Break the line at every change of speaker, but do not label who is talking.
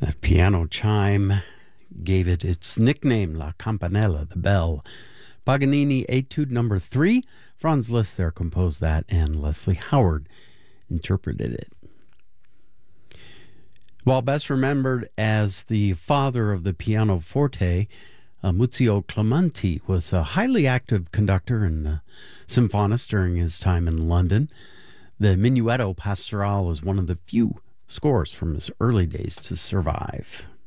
That piano chime gave it its nickname, La Campanella, the bell. Paganini Etude Number 3. Franz Liszt there composed that, and Leslie Howard interpreted it. While best remembered as the father of the pianoforte, Muzio Clementi was a highly active conductor and symphonist during his time in London. The Minuetto Pastorale is one of the few scores from his early days to survive.